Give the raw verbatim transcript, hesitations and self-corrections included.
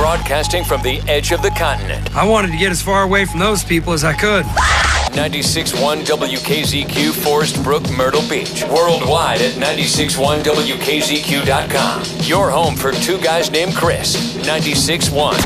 broadcasting from the edge of the continent. I wanted to get as far away from those people as I could. ninety-six point one W K Z Q, Forest Brook, Myrtle Beach. Worldwide at ninety-six point one W K Z Q dot com. Your home for two guys named Chris. ninety-six point one.